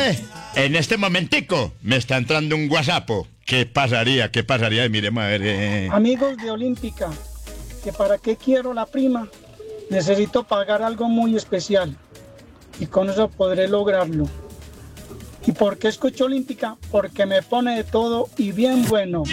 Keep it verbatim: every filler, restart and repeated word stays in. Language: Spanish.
Eh, en este momentico me está entrando un WhatsApp. ¿Qué pasaría? ¿Qué pasaría? Miremos a ver. Eh. Amigos de Olímpica, que para qué quiero la prima, necesito pagar algo muy especial y con eso podré lograrlo. ¿Y por qué escucho Olímpica? Porque me pone de todo y bien bueno.